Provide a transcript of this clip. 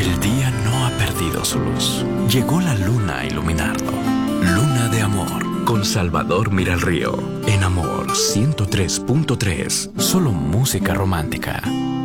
El día no ha perdido su luz. Llegó la luna a iluminarlo. Luna de amor, con Salvador Miralrío. En Amor 103.3, solo música romántica.